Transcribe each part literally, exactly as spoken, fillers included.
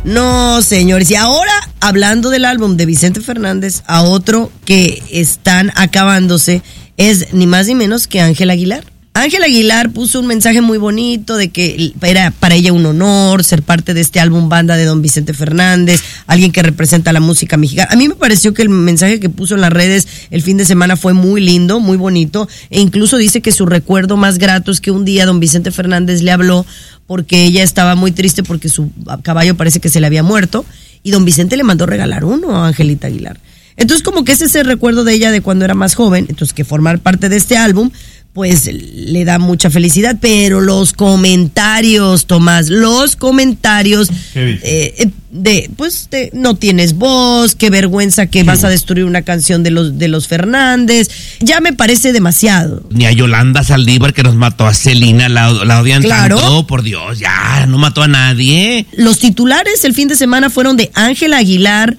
No, señores. Y ahora, hablando del álbum de Vicente Fernández, a otro que están acabándose es ni más ni menos que Ángela Aguilar. Ángela Aguilar puso un mensaje muy bonito de que era para ella un honor ser parte de este álbum banda de don Vicente Fernández, alguien que representa la música mexicana. A mí me pareció que el mensaje que puso en las redes el fin de semana fue muy lindo, muy bonito, e incluso dice que su recuerdo más grato es que un día don Vicente Fernández le habló porque ella estaba muy triste porque su caballo parece que se le había muerto, y don Vicente le mandó regalar uno a Angelita Aguilar. Entonces como que ese es el recuerdo de ella de cuando era más joven, entonces que formar parte de este álbum pues le da mucha felicidad, pero los comentarios, Tomás, los comentarios eh, de, pues, de, no tienes voz, qué vergüenza que vas a destruir una canción de los de los Fernández, ya me parece demasiado. Ni a Yolanda Saldívar, que nos mató a Celina, la, la odian claro. tanto, por Dios, ya, no mató a nadie. Los titulares el fin de semana fueron de Ángela Aguilar,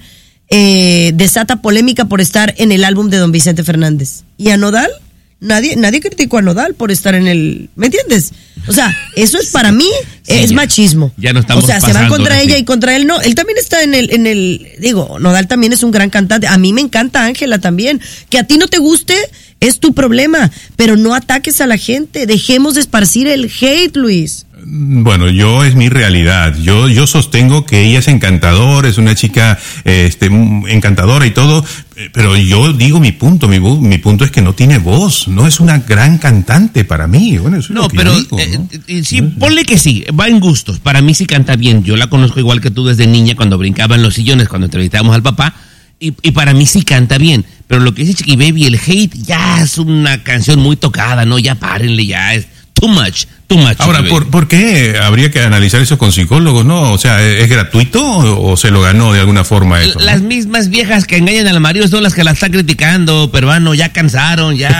eh, desata polémica por estar en el álbum de don Vicente Fernández. ¿Y a Nodal? Nadie, nadie criticó a Nodal por estar en el, ¿me entiendes? O sea, eso es para mí, sí, es ya, machismo. Ya no estamos O sea, pasando, se van contra así. ella y contra él no. Él también está en el, en el, digo, Nodal también es un gran cantante. A mí me encanta Ángela también. Que a ti no te guste es tu problema, pero no ataques a la gente. Dejemos de esparcir el hate, Luis. Bueno, yo es mi realidad. Yo yo sostengo que ella es encantadora, es una chica este encantadora y todo, pero yo digo mi punto, mi mi punto es que no tiene voz, no es una gran cantante para mí. Bueno, eso es no, lo que pero yo digo, eh, ¿no? eh, sí, ponle que sí, va en gustos. Para mí sí canta bien. Yo la conozco igual que tú desde niña cuando brincaba en los sillones cuando entrevistábamos al papá. Y, y para mí sí canta bien, pero lo que dice Chiqui Baby, el hate ya es una canción muy tocada, ¿no? Ya párenle, ya es too much, too much. Ahora, ¿por, ¿por qué habría que analizar eso con psicólogos, no? O sea, ¿es gratuito o, o se lo ganó de alguna forma eso? Las ¿no? mismas viejas que engañan al marido son las que la están criticando, peruano, ya cansaron, ya.